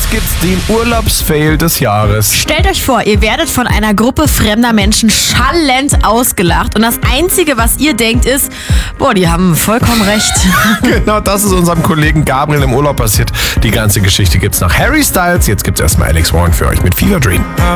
Jetzt gibt's den Urlaubsfail des Jahres. Stellt euch vor, ihr werdet von einer Gruppe fremder Menschen schallend ausgelacht und das Einzige, was ihr denkt, ist, boah, die haben vollkommen recht. Genau, das ist unserem Kollegen Gabriel im Urlaub passiert. Die ganze Geschichte gibt's nach Harry Styles. Jetzt gibt's erstmal Alex Warren für euch mit Fever Dream.